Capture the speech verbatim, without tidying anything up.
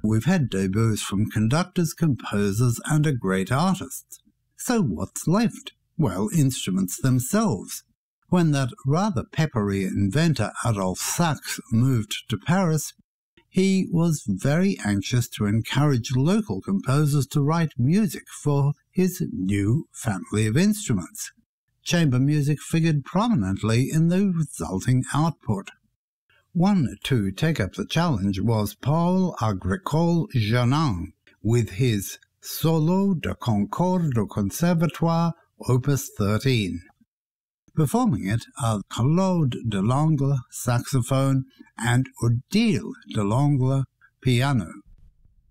We've had debuts from conductors, composers, and a great artist. So what's left? Well, instruments themselves. When that rather peppery inventor Adolphe Sax moved to Paris, he was very anxious to encourage local composers to write music for his new family of instruments. Chamber music figured prominently in the resulting output. One to take up the challenge was Paul Agricole Janin with his Solo de Concorde au Conservatoire Opus thirteen. Performing it are Claude Delangle saxophone and Odile Delangle piano.